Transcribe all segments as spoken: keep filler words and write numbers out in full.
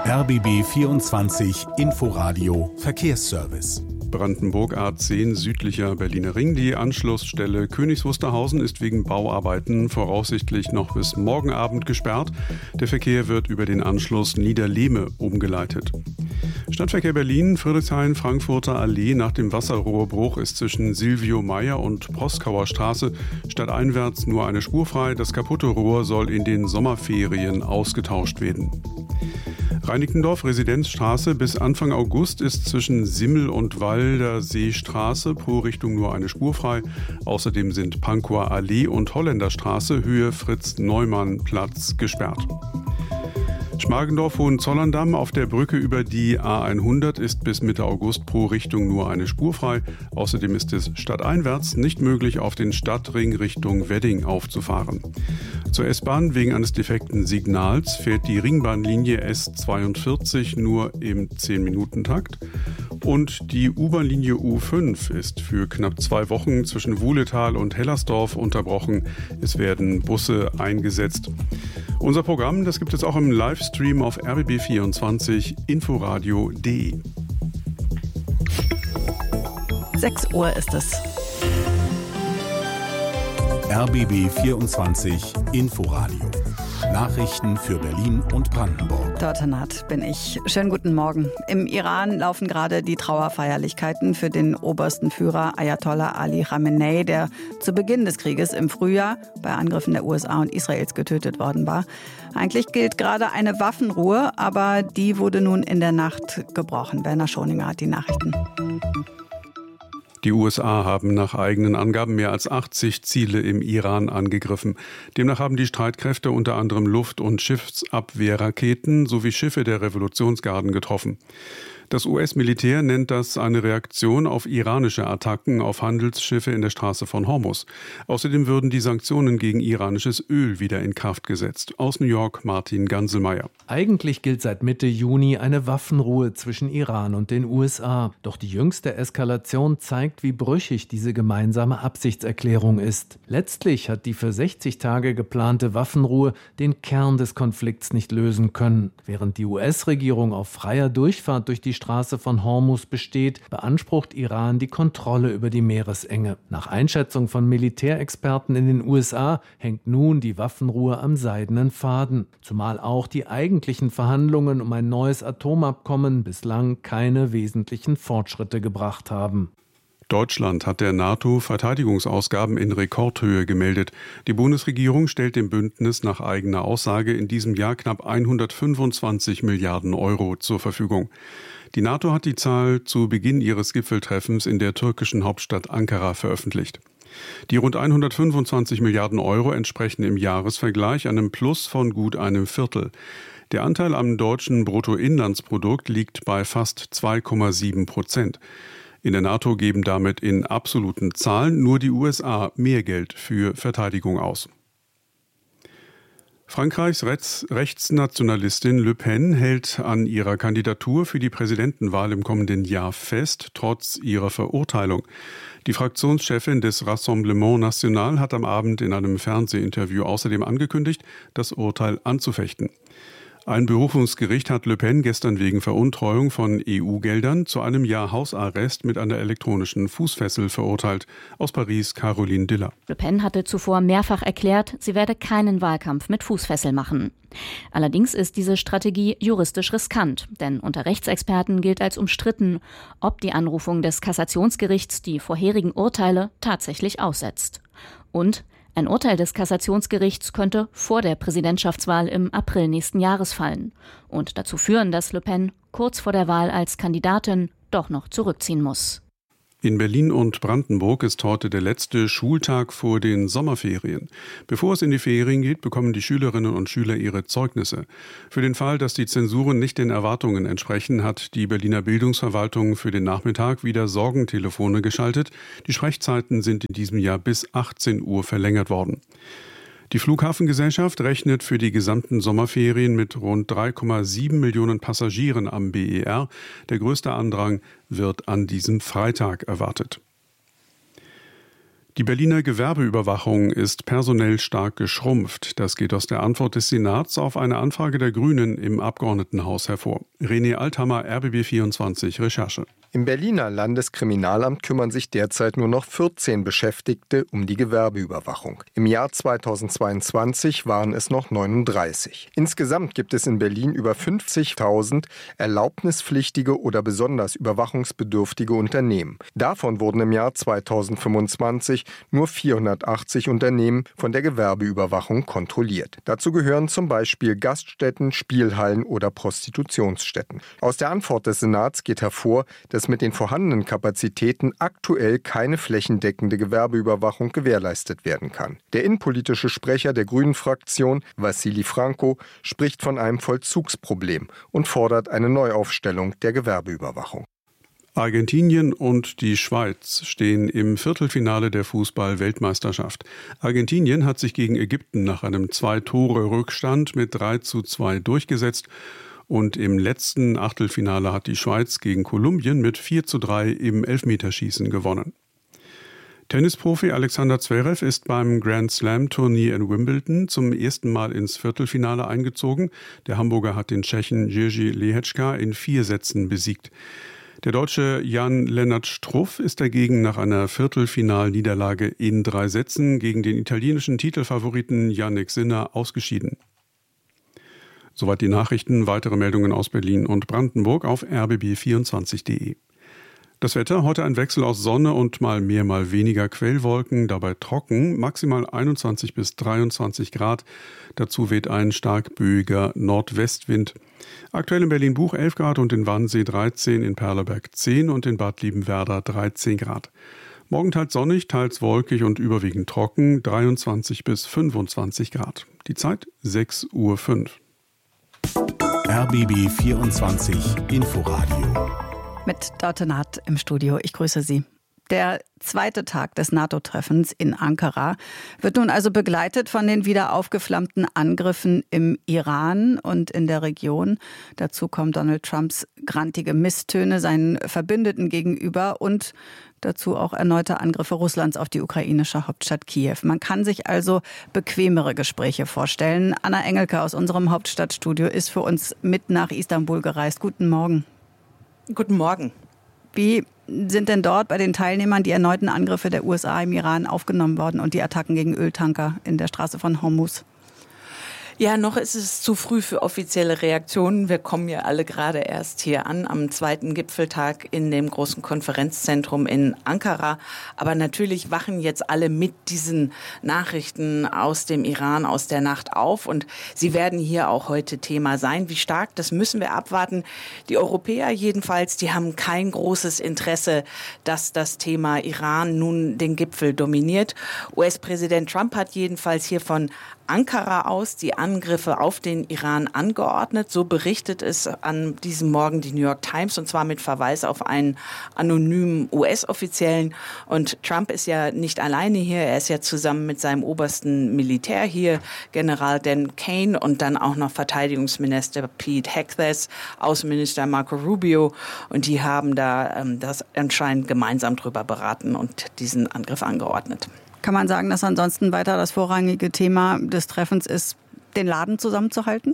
R B B vierundzwanzig Inforadio Verkehrsservice. Brandenburg A zehn südlicher Berliner Ring. Die Anschlussstelle Königs Wusterhausen ist wegen Bauarbeiten voraussichtlich noch bis morgen Abend gesperrt. Der Verkehr wird über den Anschluss Niederlehme umgeleitet. Stadtverkehr Berlin, Friedrichshain-Frankfurter Allee. Nach dem Wasserrohrbruch ist zwischen Silvio Meyer und Proskauer Straße stadteinwärts nur eine Spur frei. Das kaputte Rohr soll in den Sommerferien ausgetauscht werden. Reinickendorf, Residenzstraße. Bis Anfang August ist zwischen Simmel und Walder Seestraße pro Richtung nur eine Spur frei. Außerdem sind Pankower Allee und Holländerstraße Höhe Fritz-Neumann-Platz gesperrt. Schmargendorf-Hohenzollern-Damm. Auf der Brücke über die A hundert ist bis Mitte August pro Richtung nur eine Spur frei. Außerdem ist es stadteinwärts nicht möglich, auf den Stadtring Richtung Wedding aufzufahren. Zur S-Bahn. Wegen eines defekten Signals fährt die Ringbahnlinie S zweiundvierzig nur im zehn-Minuten-Takt. Und die U-Bahn-Linie U fünf ist für knapp zwei Wochen zwischen Wuhletal und Hellersdorf unterbrochen. Es werden Busse eingesetzt. Unser Programm, das gibt es auch im Livestream auf R B B vierundzwanzig inforadio punkt de. sechs Uhr ist es. R B B vierundzwanzig Inforadio. Nachrichten für Berlin und Brandenburg. Dort Naht bin ich. Schönen guten Morgen. Im Iran laufen gerade die Trauerfeierlichkeiten für den obersten Führer Ayatollah Ali Khamenei, der zu Beginn des Krieges im Frühjahr bei Angriffen der U S A und Israels getötet worden war. Eigentlich gilt gerade eine Waffenruhe, aber die wurde nun in der Nacht gebrochen. Werner Schoninger hat die Nachrichten. Die U S A haben nach eigenen Angaben mehr als achtzig Ziele im Iran angegriffen. Demnach haben die Streitkräfte unter anderem Luft- und Schiffsabwehrraketen sowie Schiffe der Revolutionsgarden getroffen. Das U S-Militär nennt das eine Reaktion auf iranische Attacken auf Handelsschiffe in der Straße von Hormuz. Außerdem würden die Sanktionen gegen iranisches Öl wieder in Kraft gesetzt. Aus New York Martin Ganselmeier. Eigentlich gilt seit Mitte Juni eine Waffenruhe zwischen Iran und den U S A. Doch die jüngste Eskalation zeigt, wie brüchig diese gemeinsame Absichtserklärung ist. Letztlich hat die für sechzig Tage geplante Waffenruhe den Kern des Konflikts nicht lösen können. Während die U S-Regierung auf freier Durchfahrt durch die Straße von Hormuz besteht, beansprucht Iran die Kontrolle über die Meeresenge. Nach Einschätzung von Militärexperten in den U S A hängt nun die Waffenruhe am seidenen Faden, zumal auch die eigentlichen Verhandlungen um ein neues Atomabkommen bislang keine wesentlichen Fortschritte gebracht haben. Deutschland hat der NATO Verteidigungsausgaben in Rekordhöhe gemeldet. Die Bundesregierung stellt dem Bündnis nach eigener Aussage in diesem Jahr knapp hundertfünfundzwanzig Milliarden Euro zur Verfügung. Die NATO hat die Zahl zu Beginn ihres Gipfeltreffens in der türkischen Hauptstadt Ankara veröffentlicht. Die rund hundertfünfundzwanzig Milliarden Euro entsprechen im Jahresvergleich einem Plus von gut einem Viertel. Der Anteil am deutschen Bruttoinlandsprodukt liegt bei fast zwei Komma sieben Prozent. In der NATO geben damit in absoluten Zahlen nur die U S A mehr Geld für Verteidigung aus. Frankreichs Rechtsnationalistin Le Pen hält an ihrer Kandidatur für die Präsidentenwahl im kommenden Jahr fest, trotz ihrer Verurteilung. Die Fraktionschefin des Rassemblement National hat am Abend in einem Fernsehinterview außerdem angekündigt, das Urteil anzufechten. Ein Berufungsgericht hat Le Pen gestern wegen Veruntreuung von E U-Geldern zu einem Jahr Hausarrest mit einer elektronischen Fußfessel verurteilt. Aus Paris Caroline Diller. Le Pen hatte zuvor mehrfach erklärt, sie werde keinen Wahlkampf mit Fußfessel machen. Allerdings ist diese Strategie juristisch riskant, denn unter Rechtsexperten gilt als umstritten, ob die Anrufung des Kassationsgerichts die vorherigen Urteile tatsächlich aussetzt. Und ein Urteil des Kassationsgerichts könnte vor der Präsidentschaftswahl im April nächsten Jahres fallen und dazu führen, dass Le Pen kurz vor der Wahl als Kandidatin doch noch zurückziehen muss. In Berlin und Brandenburg ist heute der letzte Schultag vor den Sommerferien. Bevor es in die Ferien geht, bekommen die Schülerinnen und Schüler ihre Zeugnisse. Für den Fall, dass die Zensuren nicht den Erwartungen entsprechen, hat die Berliner Bildungsverwaltung für den Nachmittag wieder Sorgentelefone geschaltet. Die Sprechzeiten sind in diesem Jahr bis achtzehn Uhr verlängert worden. Die Flughafengesellschaft rechnet für die gesamten Sommerferien mit rund drei Komma sieben Millionen Passagieren am B E R. Der größte Andrang wird an diesem Freitag erwartet. Die Berliner Gewerbeüberwachung ist personell stark geschrumpft. Das geht aus der Antwort des Senats auf eine Anfrage der Grünen im Abgeordnetenhaus hervor. René Althammer, R B B vierundzwanzig, Recherche. Im Berliner Landeskriminalamt kümmern sich derzeit nur noch vierzehn Beschäftigte um die Gewerbeüberwachung. Im Jahr zweitausendzweiundzwanzig waren es noch neununddreißig. Insgesamt gibt es in Berlin über fünfzigtausend erlaubnispflichtige oder besonders überwachungsbedürftige Unternehmen. Davon wurden im Jahr zweitausendfünfundzwanzig nur vierhundertachtzig Unternehmen von der Gewerbeüberwachung kontrolliert. Dazu gehören zum Beispiel Gaststätten, Spielhallen oder Prostitutionsstätten. Aus der Antwort des Senats geht hervor, dass mit den vorhandenen Kapazitäten aktuell keine flächendeckende Gewerbeüberwachung gewährleistet werden kann. Der innenpolitische Sprecher der Grünen-Fraktion, Wassili Franco, spricht von einem Vollzugsproblem und fordert eine Neuaufstellung der Gewerbeüberwachung. Argentinien und die Schweiz stehen im Viertelfinale der Fußball-Weltmeisterschaft. Argentinien hat sich gegen Ägypten nach einem Zwei-Tore-Rückstand mit drei zu zwei durchgesetzt. Und im letzten Achtelfinale hat die Schweiz gegen Kolumbien mit vier zu drei im Elfmeterschießen gewonnen. Tennisprofi Alexander Zverev ist beim Grand Slam-Turnier in Wimbledon zum ersten Mal ins Viertelfinale eingezogen. Der Hamburger hat den Tschechen Jiří Lehečka in vier Sätzen besiegt. Der Deutsche Jan-Lennart Struff ist dagegen nach einer Viertelfinalniederlage in drei Sätzen gegen den italienischen Titelfavoriten Jannik Sinner ausgeschieden. Soweit die Nachrichten. Weitere Meldungen aus Berlin und Brandenburg auf r b b vierundzwanzig punkt de. Das Wetter, heute ein Wechsel aus Sonne und mal mehr, mal weniger Quellwolken, dabei trocken, maximal einundzwanzig bis dreiundzwanzig Grad. Dazu weht ein stark böiger Nordwestwind. Aktuell in Berlin-Buch elf Grad und in Wannsee dreizehn, in Perleberg zehn und in Bad Liebenwerda dreizehn Grad. Morgen teils sonnig, teils wolkig und überwiegend trocken, dreiundzwanzig bis fünfundzwanzig Grad. Die Zeit sechs Uhr fünf. R B B vierundzwanzig Inforadio. Mit Dörte Naht im Studio. Ich grüße Sie. Der zweite Tag des NATO-Treffens in Ankara wird nun also begleitet von den wieder aufgeflammten Angriffen im Iran und in der Region. Dazu kommen Donald Trumps grantige Misstöne seinen Verbündeten gegenüber und dazu auch erneute Angriffe Russlands auf die ukrainische Hauptstadt Kiew. Man kann sich also bequemere Gespräche vorstellen. Anna Engelke aus unserem Hauptstadtstudio ist für uns mit nach Istanbul gereist. Guten Morgen. Guten Morgen. Wie sind denn dort bei den Teilnehmern die erneuten Angriffe der U S A im Iran aufgenommen worden und die Attacken gegen Öltanker in der Straße von Hormuz? Ja, noch ist es zu früh für offizielle Reaktionen. Wir kommen ja alle gerade erst hier an, am zweiten Gipfeltag in dem großen Konferenzzentrum in Ankara. Aber natürlich wachen jetzt alle mit diesen Nachrichten aus dem Iran, aus der Nacht auf. Und sie werden hier auch heute Thema sein. Wie stark, das müssen wir abwarten. Die Europäer jedenfalls, die haben kein großes Interesse, dass das Thema Iran nun den Gipfel dominiert. U S-Präsident Trump hat jedenfalls hier von Ankara aus die Angriffe auf den Iran angeordnet. So berichtet es an diesem Morgen die New York Times, und zwar mit Verweis auf einen anonymen U S-Offiziellen. Und Trump ist ja nicht alleine hier. Er ist ja zusammen mit seinem obersten Militär hier, General Dan Kane, und dann auch noch Verteidigungsminister Pete Hegseth, Außenminister Marco Rubio. Und die haben da ähm, das anscheinend gemeinsam drüber beraten und diesen Angriff angeordnet. Kann man sagen, dass ansonsten weiter das vorrangige Thema des Treffens ist, den Laden zusammenzuhalten?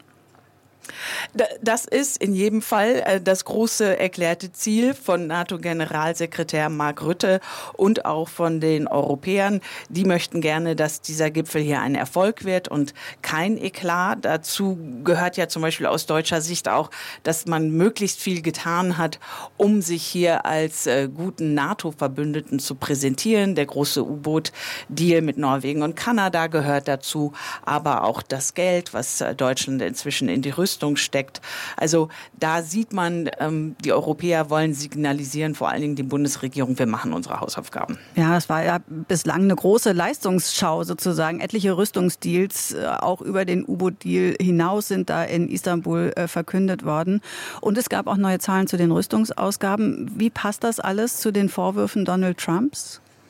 Das ist in jedem Fall das große erklärte Ziel von NATO-Generalsekretär Mark Rutte und auch von den Europäern. Die möchten gerne, dass dieser Gipfel hier ein Erfolg wird und kein Eklat. Dazu gehört ja zum Beispiel aus deutscher Sicht auch, dass man möglichst viel getan hat, um sich hier als äh, guten NATO-Verbündeten zu präsentieren. Der große U-Boot-Deal mit Norwegen und Kanada gehört dazu, aber auch das Geld, was Deutschland inzwischen in die Rüstung steckt. Also da sieht man, ähm, die Europäer wollen signalisieren, vor allen Dingen die Bundesregierung, wir machen unsere Hausaufgaben. Ja, es war ja bislang eine große Leistungsschau sozusagen. Etliche Rüstungsdeals, äh, auch über den U-Boot-Deal hinaus, sind da in Istanbul äh, verkündet worden. Und es gab auch neue Zahlen zu den Rüstungsausgaben. Wie passt das alles zu den Vorwürfen Donald Trumps?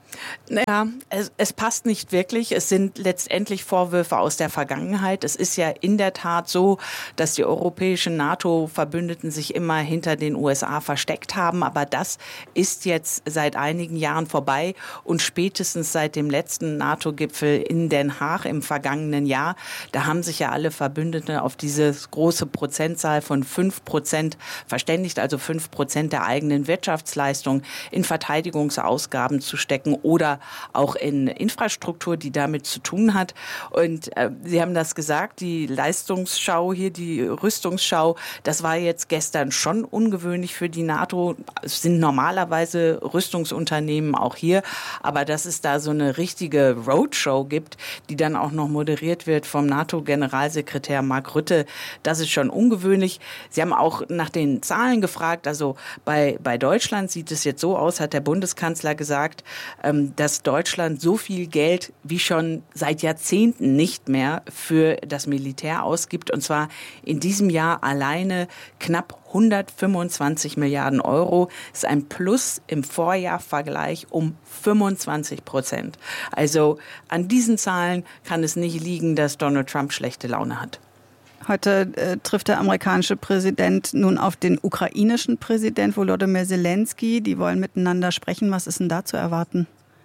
Naja, es, es passt nicht wirklich. Es sind letztendlich Vorwürfe aus der Vergangenheit. Es ist ja in der Tat so, dass die europäischen NATO-Verbündeten sich immer hinter den U S A versteckt haben. Aber das ist jetzt seit einigen Jahren vorbei. Und spätestens seit dem letzten NATO-Gipfel in Den Haag im vergangenen Jahr, da haben sich ja alle Verbündeten auf diese große Prozentzahl von fünf Prozent verständigt, also fünf Prozent der eigenen Wirtschaftsleistung in Verteidigungsausgaben zu stecken oder auch in Infrastruktur, die damit zu tun hat. Und äh, Sie haben das gesagt, die Leistungsschau hier, die Rüstungsschau, das war jetzt gestern schon ungewöhnlich für die NATO. Es sind normalerweise Rüstungsunternehmen auch hier, aber dass es da so eine richtige Roadshow gibt, die dann auch noch moderiert wird vom NATO-Generalsekretär Mark Rutte, das ist schon ungewöhnlich. Sie haben auch nach den Zahlen gefragt, also bei, bei Deutschland sieht es jetzt so aus, hat der Bundeskanzler gesagt, dass Deutschland so viel Geld wie schon seit Jahrzehnten nicht mehr für das Militär ausgibt. Und zwar in diesem Jahr alleine knapp hundertfünfundzwanzig Milliarden Euro. Das ist ein Plus im Vorjahrvergleich um fünfundzwanzig Prozent. Also an diesen Zahlen kann es nicht liegen, dass Donald Trump schlechte Laune hat. Heute äh, trifft der amerikanische Präsident nun auf den ukrainischen Präsident Volodymyr Zelensky. Die wollen miteinander sprechen. Was ist denn da zu erwarten?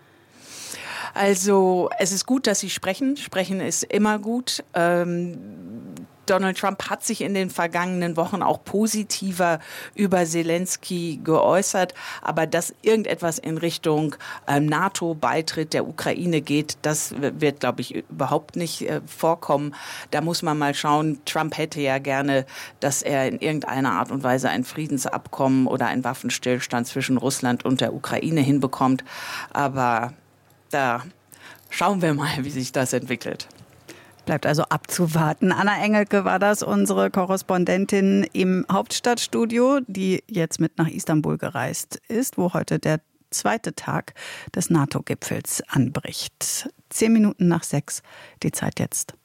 Also es ist gut, dass Sie sprechen. Sprechen ist immer gut. Ähm, Donald Trump hat sich in den vergangenen Wochen auch positiver über Zelensky geäußert. Aber dass irgendetwas in Richtung ähm, NATO-Beitritt der Ukraine geht, das wird, glaube ich, überhaupt nicht äh, vorkommen. Da muss man mal schauen. Trump hätte ja gerne, dass er in irgendeiner Art und Weise ein Friedensabkommen oder einen Waffenstillstand zwischen Russland und der Ukraine hinbekommt. Aber da schauen wir mal, wie sich das entwickelt. Bleibt also abzuwarten. Anna Engelke war das, unsere Korrespondentin im Hauptstadtstudio, die jetzt mit nach Istanbul gereist ist, wo heute der zweite Tag des NATO-Gipfels anbricht. Zehn Minuten nach sechs, die Zeit jetzt.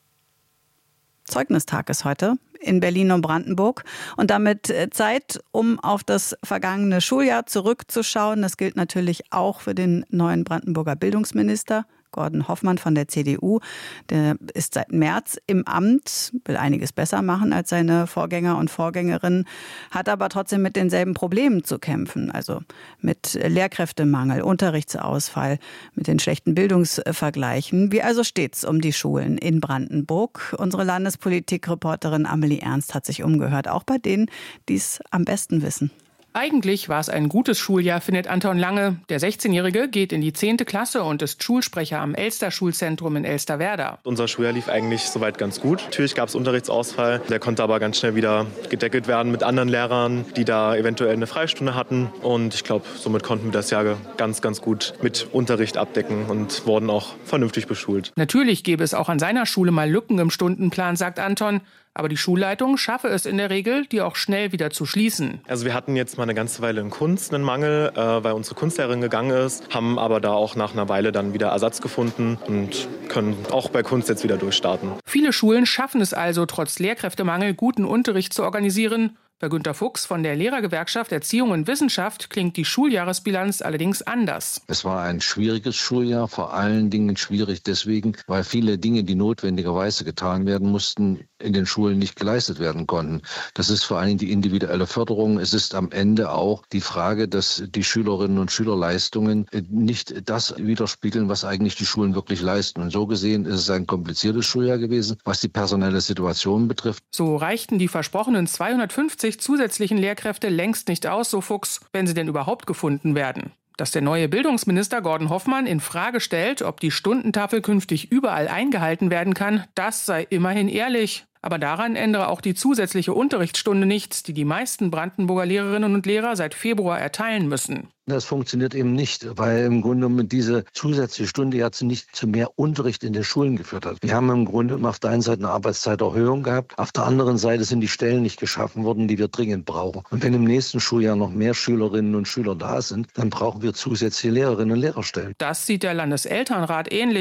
Zeugnistag ist heute in Berlin und Brandenburg und damit Zeit, um auf das vergangene Schuljahr zurückzuschauen. Das gilt natürlich auch für den neuen Brandenburger Bildungsminister Gordon Hoffmann von der C D U. Der ist seit März im Amt, will einiges besser machen als seine Vorgänger und Vorgängerinnen, hat aber trotzdem mit denselben Problemen zu kämpfen. Also mit Lehrkräftemangel, Unterrichtsausfall, mit den schlechten Bildungsvergleichen. Wie also steht's um die Schulen in Brandenburg? Unsere Landespolitikreporterin Amelie Ernst hat sich umgehört, auch bei denen, die es am besten wissen. Eigentlich war es ein gutes Schuljahr, findet Anton Lange. Der sechzehnjährige geht in die zehnte Klasse und ist Schulsprecher am Elster-Schulzentrum in Elsterwerda. Unser Schuljahr lief eigentlich soweit ganz gut. Natürlich gab es Unterrichtsausfall. Der konnte aber ganz schnell wieder gedeckelt werden mit anderen Lehrern, die da eventuell eine Freistunde hatten. Und ich glaube, somit konnten wir das Jahr ganz, ganz gut mit Unterricht abdecken und wurden auch vernünftig beschult. Natürlich gäbe es auch an seiner Schule mal Lücken im Stundenplan, sagt Anton. Aber die Schulleitung schaffe es in der Regel, die auch schnell wieder zu schließen. Also wir hatten jetzt mal eine ganze Weile in Kunst einen Mangel, äh, weil unsere Kunstlehrerin gegangen ist, haben aber da auch nach einer Weile dann wieder Ersatz gefunden und können auch bei Kunst jetzt wieder durchstarten. Viele Schulen schaffen es also, trotz Lehrkräftemangel guten Unterricht zu organisieren. Bei Günter Fuchs von der Lehrergewerkschaft Erziehung und Wissenschaft klingt die Schuljahresbilanz allerdings anders. Es war ein schwieriges Schuljahr, vor allen Dingen schwierig deswegen, weil viele Dinge, die notwendigerweise getan werden mussten, in den Schulen nicht geleistet werden konnten. Das ist vor allen Dingen die individuelle Förderung. Es ist am Ende auch die Frage, dass die Schülerinnen und Schülerleistungen nicht das widerspiegeln, was eigentlich die Schulen wirklich leisten. Und so gesehen ist es ein kompliziertes Schuljahr gewesen, was die personelle Situation betrifft. So reichten die versprochenen zweihundertfünfzig zusätzlichen Lehrkräfte längst nicht aus, so Fuchs, wenn sie denn überhaupt gefunden werden. Dass der neue Bildungsminister Gordon Hoffmann in Frage stellt, ob die Stundentafel künftig überall eingehalten werden kann, das sei immerhin ehrlich. Aber daran ändere auch die zusätzliche Unterrichtsstunde nichts, die die meisten Brandenburger Lehrerinnen und Lehrer seit Februar erteilen müssen. Das funktioniert eben nicht, weil im Grunde mit diese zusätzliche Stunde jetzt nicht zu mehr Unterricht in den Schulen geführt hat. Wir haben im Grunde auf der einen Seite eine Arbeitszeiterhöhung gehabt, auf der anderen Seite sind die Stellen nicht geschaffen worden, die wir dringend brauchen. Und wenn im nächsten Schuljahr noch mehr Schülerinnen und Schüler da sind, dann brauchen wir zusätzliche Lehrerinnen und Lehrerstellen. Das sieht der Landeselternrat ähnlich.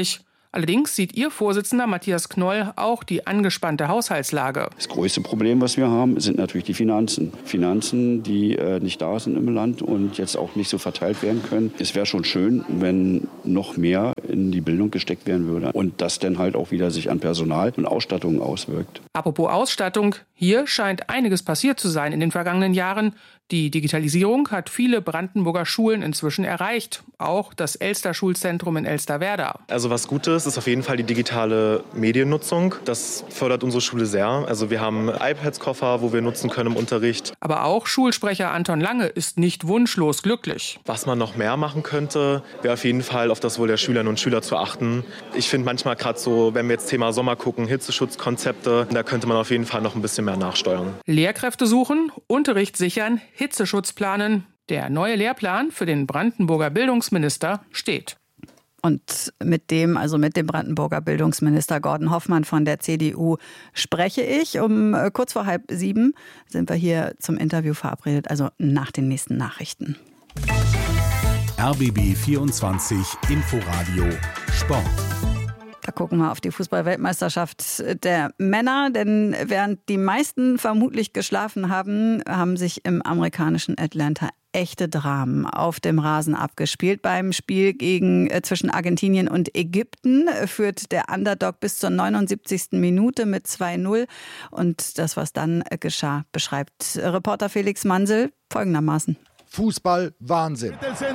Allerdings sieht ihr Vorsitzender Matthias Knoll auch die angespannte Haushaltslage. Das größte Problem, was wir haben, sind natürlich die Finanzen. Finanzen, die äh, nicht da sind im Land und jetzt auch nicht so verteilt werden können. Es wäre schon schön, wenn noch mehr in die Bildung gesteckt werden würde und das dann halt auch wieder sich an Personal und Ausstattung auswirkt. Apropos Ausstattung, hier scheint einiges passiert zu sein in den vergangenen Jahren. Die Digitalisierung hat viele Brandenburger Schulen inzwischen erreicht, auch das Elster-Schulzentrum in Elsterwerda. Also was Gutes ist auf jeden Fall die digitale Mediennutzung. Das fördert unsere Schule sehr. Also wir haben iPads-Koffer, wo wir nutzen können im Unterricht. Aber auch Schulsprecher Anton Lange ist nicht wunschlos glücklich. Was man noch mehr machen könnte, wäre auf jeden Fall auf das Wohl der Schülerinnen und Schüler zu achten. Ich finde manchmal gerade so, wenn wir jetzt Thema Sommer gucken, Hitzeschutzkonzepte, da könnte man auf jeden Fall noch ein bisschen mehr nachsteuern. Lehrkräfte suchen, Unterricht sichern, Hitzeschutz planen. Der neue Lehrplan für den Brandenburger Bildungsminister steht. Und mit dem, also mit dem Brandenburger Bildungsminister Gordon Hoffmann von der C D U spreche ich. Um äh, kurz vor halb sieben sind wir hier zum Interview verabredet, also nach den nächsten Nachrichten. R B B vierundzwanzig Inforadio Sport. Da gucken wir auf die Fußball-Weltmeisterschaft der Männer, denn während die meisten vermutlich geschlafen haben, haben sich im amerikanischen Atlanta echte Dramen auf dem Rasen abgespielt. Beim Spiel gegen, äh, zwischen Argentinien und Ägypten führt der Underdog bis zur neunundsiebzigsten Minute mit zwei null. Und das, was dann äh, geschah, beschreibt Reporter Felix Mansel folgendermaßen. Fußball Wahnsinn.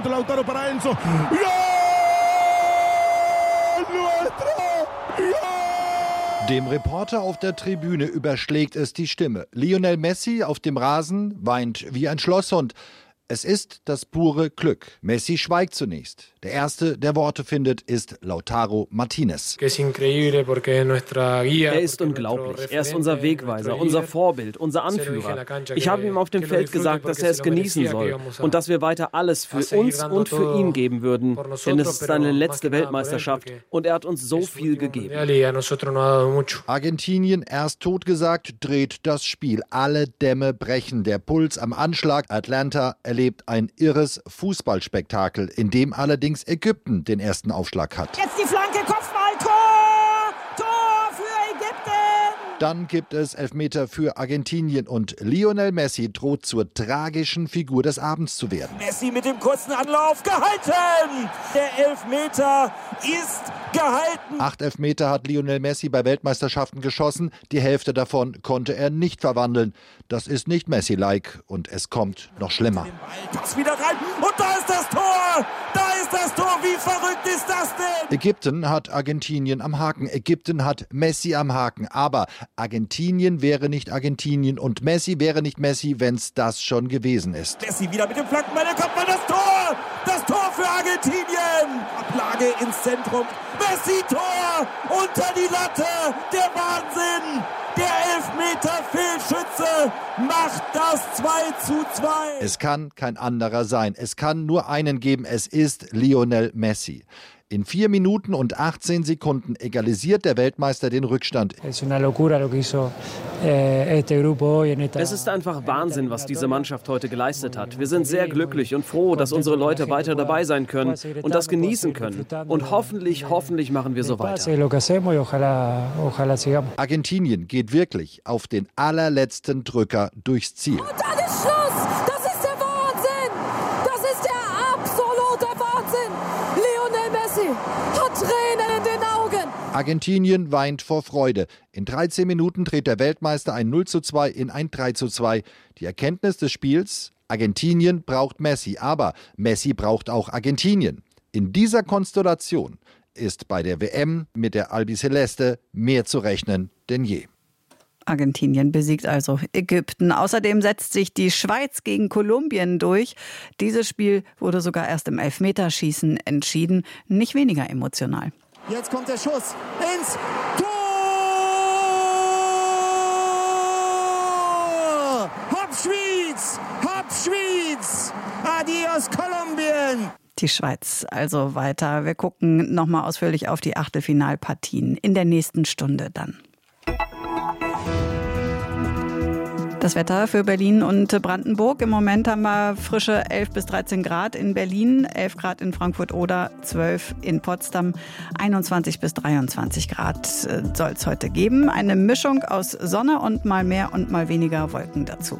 Dem Reporter auf der Tribüne überschlägt es die Stimme. Lionel Messi auf dem Rasen weint wie ein Schlosshund. Es ist das pure Glück. Messi schweigt zunächst. Der erste, der Worte findet, ist Lautaro Martinez. Er ist unglaublich. Er ist unser Wegweiser, unser Vorbild, unser Anführer. Ich habe ihm auf dem Feld gesagt, dass er es genießen soll und dass wir weiter alles für uns und für ihn geben würden. Denn es ist seine letzte Weltmeisterschaft und er hat uns so viel gegeben. Argentinien, erst totgesagt, dreht das Spiel. Alle Dämme brechen. Der Puls am Anschlag. Atlanta erlebt ein irres Fußballspektakel, in dem allerdings Ägypten den ersten Aufschlag hat. Jetzt die Flanke, Kopfball, Tor! Tor für Ägypten! Dann gibt es Elfmeter für Argentinien und Lionel Messi droht zur tragischen Figur des Abends zu werden. Messi mit dem kurzen Anlauf, gehalten! Der Elfmeter ist gehalten! Acht Elfmeter hat Lionel Messi bei Weltmeisterschaften geschossen. Die Hälfte davon konnte er nicht verwandeln. Das ist nicht Messi-like und es kommt noch schlimmer. Pass wieder rein und da ist das Tor! Da ist das Tor! Wie verrückt ist das denn? Ägypten hat Argentinien am Haken. Ägypten hat Messi am Haken. Aber Argentinien wäre nicht Argentinien und Messi wäre nicht Messi, wenn es das schon gewesen ist. Messi wieder mit dem Flankenball, da kommt mal das Tor! Das Tor für Argentinien! Ablage ins Zentrum. Messi-Tor! Unter die Latte! Der Wahnsinn! Der Elfmeter-Fehlschütze macht das zwei zu zwei. Es kann kein anderer sein. Es kann nur einen geben. Es ist Lionel Messi. In vier Minuten und achtzehn Sekunden egalisiert der Weltmeister den Rückstand. Es ist einfach Wahnsinn, was diese Mannschaft heute geleistet hat. Wir sind sehr glücklich und froh, dass unsere Leute weiter dabei sein können und das genießen können. Und hoffentlich, hoffentlich machen wir so weiter. Argentinien geht wirklich auf den allerletzten Drücker durchs Ziel. Und dann ist Schluss! Das ist der Wahnsinn! Das ist der absolute Wahnsinn! Lionel Messi hat Tränen in den Augen! Argentinien weint vor Freude. In dreizehn Minuten dreht der Weltmeister ein null zu zwei in ein drei zu zwei. Die Erkenntnis des Spiels: Argentinien braucht Messi, aber Messi braucht auch Argentinien. In dieser Konstellation ist bei der W M mit der Albiceleste mehr zu rechnen denn je. Argentinien besiegt also Ägypten. Außerdem setzt sich die Schweiz gegen Kolumbien durch. Dieses Spiel wurde sogar erst im Elfmeterschießen entschieden. Nicht weniger emotional. Jetzt kommt der Schuss ins Tor! Hopp Schwyz! Hopp Schwyz! Adios Kolumbien! Die Schweiz also weiter. Wir gucken nochmal ausführlich auf die Achtelfinalpartien in der nächsten Stunde dann. Das Wetter für Berlin und Brandenburg. Im Moment haben wir frische elf bis dreizehn Grad in Berlin, elf Grad in Frankfurt oder zwölf in Potsdam. einundzwanzig bis dreiundzwanzig Grad soll es heute geben. Eine Mischung aus Sonne und mal mehr und mal weniger Wolken dazu.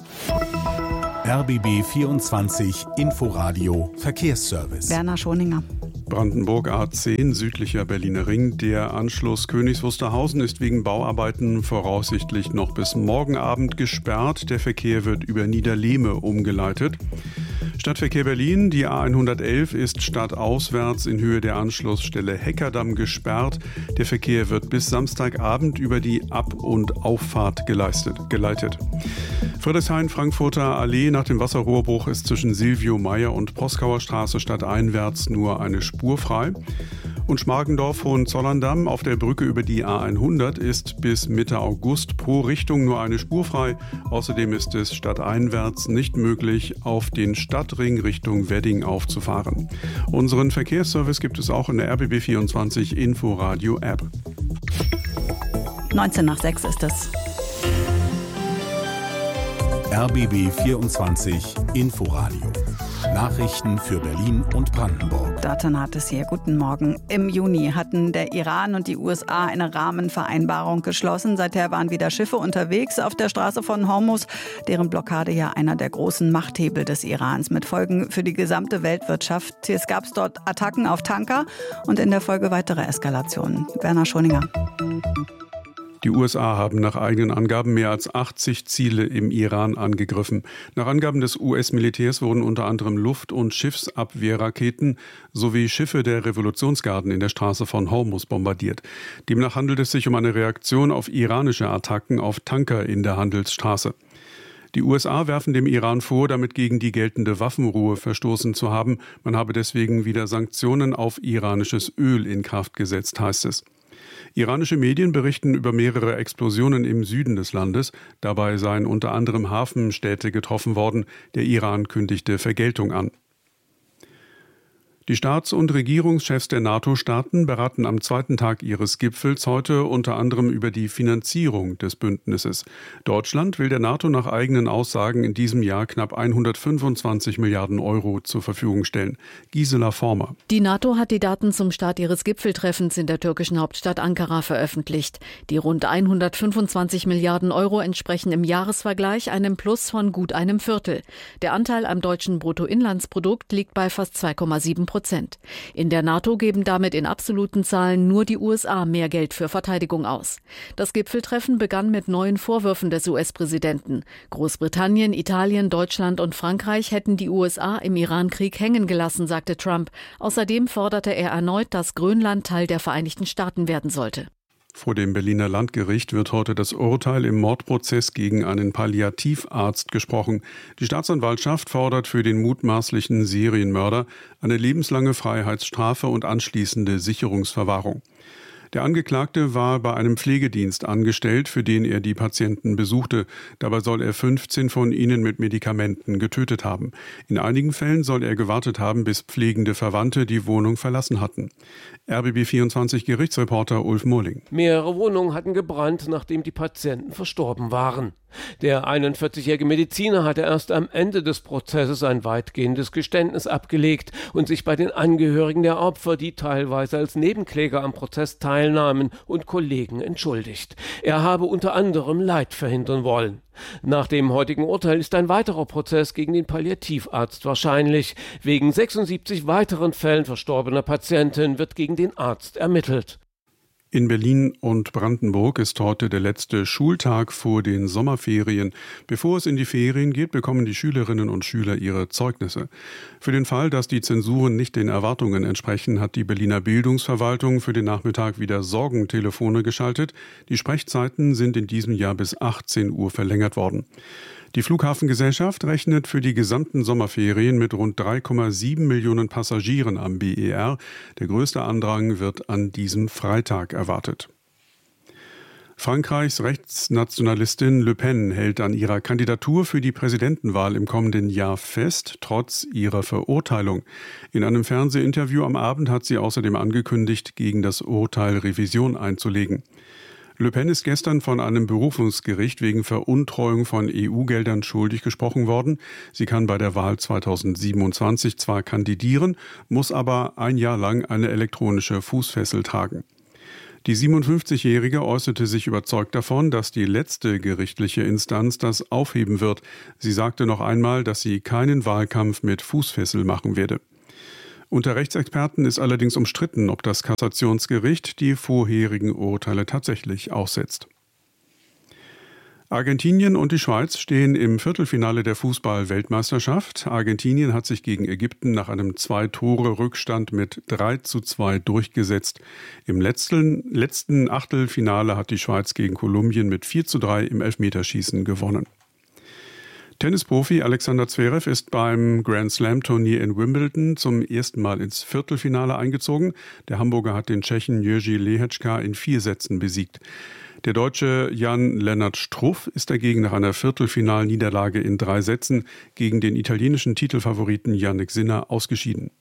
R B B vierundzwanzig Inforadio Verkehrsservice. Werner Schoninger. Brandenburg A zehn, südlicher Berliner Ring. Der Anschluss Königs Wusterhausen ist wegen Bauarbeiten voraussichtlich noch bis morgen Abend gesperrt. Der Verkehr wird über Niederlehme umgeleitet. Stadtverkehr Berlin, die A hundertelf ist stadtauswärts in Höhe der Anschlussstelle Heckerdamm gesperrt. Der Verkehr wird bis Samstagabend über die Ab- und Auffahrt geleistet, geleitet. Friedrichshain-Frankfurter Allee nach dem Wasserrohrbruch ist zwischen Silvio-Meyer und Proskauer Straße stadteinwärts nur eine Spur frei. Und Schmargendorf-Hohenzollern-Damm auf der Brücke über die A hundert ist bis Mitte August pro Richtung nur eine Spur frei. Außerdem ist es stadteinwärts nicht möglich, auf den Stadtring Richtung Wedding aufzufahren. Unseren Verkehrsservice gibt es auch in der R B B vierundzwanzig Inforadio App. neunzehn nach sechs ist es. R B B vierundzwanzig Inforadio. Nachrichten für Berlin und Brandenburg. Datan hat es hier. Guten Morgen. Im Juni hatten der Iran und die U S A eine Rahmenvereinbarung geschlossen. Seither waren wieder Schiffe unterwegs auf der Straße von Hormuz, deren Blockade ja einer der großen Machthebel des Irans mit Folgen für die gesamte Weltwirtschaft. Es gab dort Attacken auf Tanker und in der Folge weitere Eskalationen. Werner Schoninger. Die U S A haben nach eigenen Angaben mehr als achtzig Ziele im Iran angegriffen. Nach Angaben des U S-Militärs wurden unter anderem Luft- und Schiffsabwehrraketen sowie Schiffe der Revolutionsgarden in der Straße von Hormuz bombardiert. Demnach handelt es sich um eine Reaktion auf iranische Attacken auf Tanker in der Handelsstraße. Die U S A werfen dem Iran vor, damit gegen die geltende Waffenruhe verstoßen zu haben. Man habe deswegen wieder Sanktionen auf iranisches Öl in Kraft gesetzt, heißt es. Iranische Medien berichten über mehrere Explosionen im Süden des Landes. Dabei seien unter anderem Hafenstädte getroffen worden. Der Iran kündigte Vergeltung an. Die Staats- und Regierungschefs der NATO-Staaten beraten am zweiten Tag ihres Gipfels heute unter anderem über die Finanzierung des Bündnisses. Deutschland will der NATO nach eigenen Aussagen in diesem Jahr knapp hundertfünfundzwanzig Milliarden Euro zur Verfügung stellen. Gisela Former. Die NATO hat die Daten zum Start ihres Gipfeltreffens in der türkischen Hauptstadt Ankara veröffentlicht. Die rund hundertfünfundzwanzig Milliarden Euro entsprechen im Jahresvergleich einem Plus von gut einem Viertel. Der Anteil am deutschen Bruttoinlandsprodukt liegt bei fast zwei Komma sieben Prozent. In der NATO geben damit in absoluten Zahlen nur die U S A mehr Geld für Verteidigung aus. Das Gipfeltreffen begann mit neuen Vorwürfen des U S-Präsidenten. Großbritannien, Italien, Deutschland und Frankreich hätten die U S A im Iran-Krieg hängen gelassen, sagte Trump. Außerdem forderte er erneut, dass Grönland Teil der Vereinigten Staaten werden sollte. Vor dem Berliner Landgericht wird heute das Urteil im Mordprozess gegen einen Palliativarzt gesprochen. Die Staatsanwaltschaft fordert für den mutmaßlichen Serienmörder eine lebenslange Freiheitsstrafe und anschließende Sicherungsverwahrung. Der Angeklagte war bei einem Pflegedienst angestellt, für den er die Patienten besuchte. Dabei soll er fünfzehn von ihnen mit Medikamenten getötet haben. In einigen Fällen soll er gewartet haben, bis pflegende Verwandte die Wohnung verlassen hatten. R B B vierundzwanzig Gerichtsreporter Ulf Murling. Mehrere Wohnungen hatten gebrannt, nachdem die Patienten verstorben waren. Der einundvierzigjährige Mediziner hatte erst am Ende des Prozesses ein weitgehendes Geständnis abgelegt und sich bei den Angehörigen der Opfer, die teilweise als Nebenkläger am Prozess teilnahmen, und Kollegen entschuldigt. Er habe unter anderem Leid verhindern wollen. Nach dem heutigen Urteil ist ein weiterer Prozess gegen den Palliativarzt wahrscheinlich. Wegen sechsundsiebzig weiteren Fällen verstorbener Patienten wird gegen den Arzt ermittelt. In Berlin und Brandenburg ist heute der letzte Schultag vor den Sommerferien. Bevor es in die Ferien geht, bekommen die Schülerinnen und Schüler ihre Zeugnisse. Für den Fall, dass die Zensuren nicht den Erwartungen entsprechen, hat die Berliner Bildungsverwaltung für den Nachmittag wieder Sorgentelefone geschaltet. Die Sprechzeiten sind in diesem Jahr bis achtzehn Uhr verlängert worden. Die Flughafengesellschaft rechnet für die gesamten Sommerferien mit rund drei Komma sieben Millionen Passagieren am B E R. Der größte Andrang wird an diesem Freitag erwartet. Frankreichs Rechtsnationalistin Le Pen hält an ihrer Kandidatur für die Präsidentenwahl im kommenden Jahr fest, trotz ihrer Verurteilung. In einem Fernsehinterview am Abend hat sie außerdem angekündigt, gegen das Urteil Revision einzulegen. Le Pen ist gestern von einem Berufungsgericht wegen Veruntreuung von E U-Geldern schuldig gesprochen worden. Sie kann bei der Wahl zweitausendsiebenundzwanzig zwar kandidieren, muss aber ein Jahr lang eine elektronische Fußfessel tragen. Die siebenundfünfzigjährige äußerte sich überzeugt davon, dass die letzte gerichtliche Instanz das aufheben wird. Sie sagte noch einmal, dass sie keinen Wahlkampf mit Fußfessel machen werde. Unter Rechtsexperten ist allerdings umstritten, ob das Kassationsgericht die vorherigen Urteile tatsächlich aussetzt. Argentinien und die Schweiz stehen im Viertelfinale der Fußball-Weltmeisterschaft. Argentinien hat sich gegen Ägypten nach einem Zwei-Tore-Rückstand mit drei zu zwei durchgesetzt. Im letzten, letzten Achtelfinale hat die Schweiz gegen Kolumbien mit vier zu drei im Elfmeterschießen gewonnen. Tennisprofi Alexander Zverev ist beim Grand-Slam-Turnier in Wimbledon zum ersten Mal ins Viertelfinale eingezogen. Der Hamburger hat den Tschechen Jiří Lehečka in vier Sätzen besiegt. Der Deutsche Jan-Lennart Struff ist dagegen nach einer Viertelfinalniederlage in drei Sätzen gegen den italienischen Titelfavoriten Jannik Sinner ausgeschieden.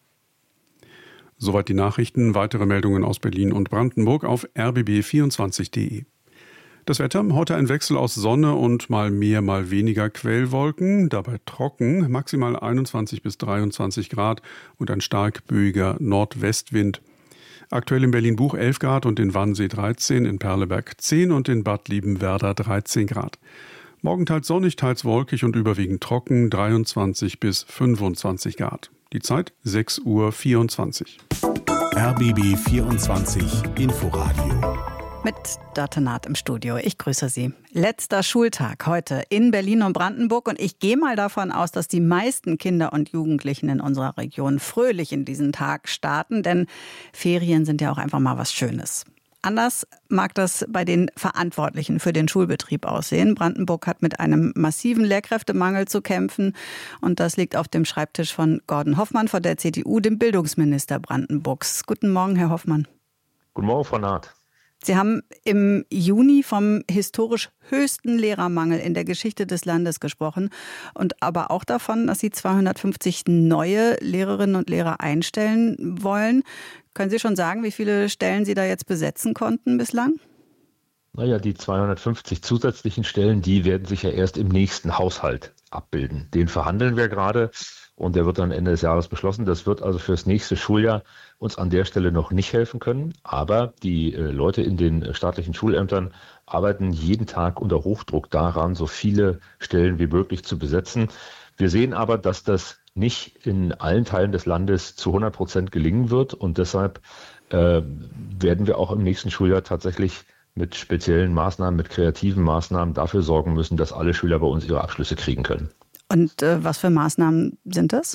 Soweit die Nachrichten. Weitere Meldungen aus Berlin und Brandenburg auf r b b vierundzwanzig punkt d e. Das Wetter, heute ein Wechsel aus Sonne und mal mehr, mal weniger Quellwolken, dabei trocken, maximal einundzwanzig bis dreiundzwanzig Grad und ein stark böiger Nordwestwind. Aktuell in Berlin-Buch elf Grad und in Wannsee dreizehn, in Perleberg zehn und in Bad Liebenwerda dreizehn Grad. Morgen teils sonnig, teils wolkig und überwiegend trocken, dreiundzwanzig bis fünfundzwanzig Grad. Die Zeit sechs Uhr vierundzwanzig. R B B vierundzwanzig Inforadio. Mit Datenat im Studio. Ich grüße Sie. Letzter Schultag heute in Berlin und Brandenburg und ich gehe mal davon aus, dass die meisten Kinder und Jugendlichen in unserer Region fröhlich in diesen Tag starten, denn Ferien sind ja auch einfach mal was Schönes. Anders mag das bei den Verantwortlichen für den Schulbetrieb aussehen. Brandenburg hat mit einem massiven Lehrkräftemangel zu kämpfen und das liegt auf dem Schreibtisch von Gordon Hoffmann von der C D U, dem Bildungsminister Brandenburgs. Guten Morgen, Herr Hoffmann. Guten Morgen, Frau Naht. Sie haben im Juni vom historisch höchsten Lehrermangel in der Geschichte des Landes gesprochen und aber auch davon, dass Sie zweihundertfünfzig neue Lehrerinnen und Lehrer einstellen wollen. Können Sie schon sagen, wie viele Stellen Sie da jetzt besetzen konnten bislang? Naja, die zweihundertfünfzig zusätzlichen Stellen, die werden sich ja erst im nächsten Haushalt abbilden. Den verhandeln wir gerade und der wird dann Ende des Jahres beschlossen. Das wird also für das nächste Schuljahr uns an der Stelle noch nicht helfen können. Aber die äh, Leute in den staatlichen Schulämtern arbeiten jeden Tag unter Hochdruck daran, so viele Stellen wie möglich zu besetzen. Wir sehen aber, dass das nicht in allen Teilen des Landes zu hundert Prozent gelingen wird. Und deshalb äh, werden wir auch im nächsten Schuljahr tatsächlich mit speziellen Maßnahmen, mit kreativen Maßnahmen dafür sorgen müssen, dass alle Schüler bei uns ihre Abschlüsse kriegen können. Und äh, was für Maßnahmen sind das?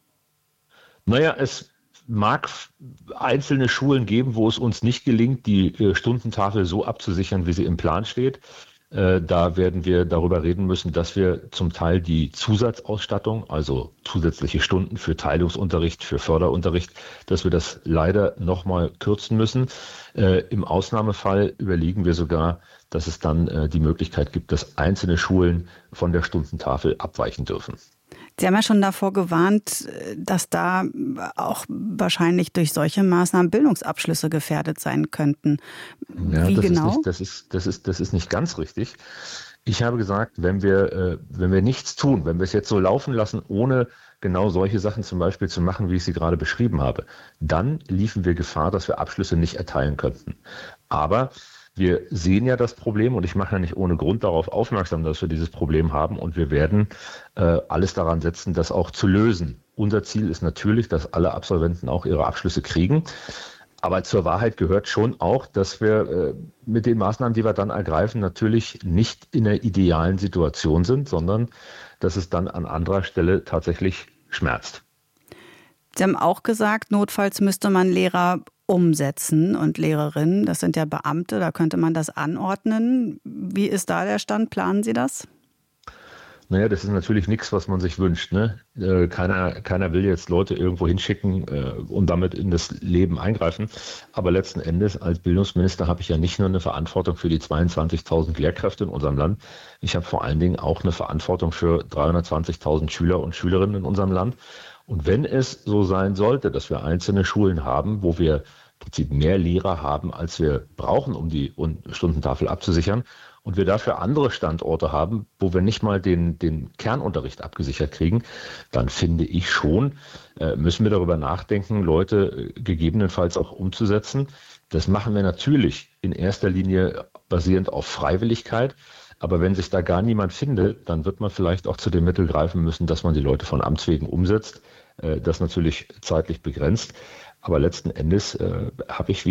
Naja, es mag einzelne Schulen geben, wo es uns nicht gelingt, die äh, Stundentafel so abzusichern, wie sie im Plan steht. Äh, da werden wir darüber reden müssen, dass wir zum Teil die Zusatzausstattung, also zusätzliche Stunden für Teilungsunterricht, für Förderunterricht, dass wir das leider nochmal kürzen müssen. Äh, im Ausnahmefall überlegen wir sogar, dass es dann äh, die Möglichkeit gibt, dass einzelne Schulen von der Stundentafel abweichen dürfen. Sie haben ja schon davor gewarnt, dass da auch wahrscheinlich durch solche Maßnahmen Bildungsabschlüsse gefährdet sein könnten. Ja, Wie das genau? Ist nicht, das, ist, das, ist, das ist nicht ganz richtig. Ich habe gesagt, wenn wir, äh, wenn wir nichts tun, wenn wir es jetzt so laufen lassen, ohne genau solche Sachen zum Beispiel zu machen, wie ich sie gerade beschrieben habe, dann liefen wir Gefahr, dass wir Abschlüsse nicht erteilen könnten. Aber wir sehen ja das Problem und ich mache ja nicht ohne Grund darauf aufmerksam, dass wir dieses Problem haben und wir werden äh, alles daran setzen, das auch zu lösen. Unser Ziel ist natürlich, dass alle Absolventen auch ihre Abschlüsse kriegen. Aber zur Wahrheit gehört schon auch, dass wir äh, mit den Maßnahmen, die wir dann ergreifen, natürlich nicht in einer idealen Situation sind, sondern dass es dann an anderer Stelle tatsächlich schmerzt. Sie haben auch gesagt, notfalls müsste man Lehrer umsetzen und Lehrerinnen. Das sind ja Beamte, da könnte man das anordnen. Wie ist da der Stand? Planen Sie das? Naja, das ist natürlich nichts, was man sich wünscht. Ne? Äh, keiner, keiner will jetzt Leute irgendwo hinschicken äh, und damit in das Leben eingreifen. Aber letzten Endes als Bildungsminister habe ich ja nicht nur eine Verantwortung für die zweiundzwanzigtausend Lehrkräfte in unserem Land. Ich habe vor allen Dingen auch eine Verantwortung für dreihundertzwanzigtausend Schüler und Schülerinnen in unserem Land. Und wenn es so sein sollte, dass wir einzelne Schulen haben, wo wir Prinzip mehr Lehrer haben, als wir brauchen, um die Stundentafel abzusichern, und wir dafür andere Standorte haben, wo wir nicht mal den, den Kernunterricht abgesichert kriegen, dann finde ich schon, äh, müssen wir darüber nachdenken, Leute äh, gegebenenfalls auch umzusetzen. Das machen wir natürlich in erster Linie basierend auf Freiwilligkeit. Aber wenn sich da gar niemand findet, dann wird man vielleicht auch zu dem Mittel greifen müssen, dass man die Leute von Amts wegen umsetzt. Äh, das natürlich zeitlich begrenzt. Aber letzten Endes äh, habe ich, wie